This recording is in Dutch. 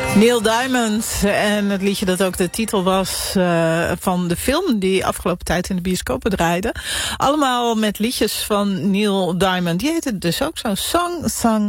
Neil Diamond en het liedje dat ook de titel was van de film die afgelopen tijd in de bioscopen draaide. Allemaal met liedjes van Neil Diamond. Die heette dus ook zo Song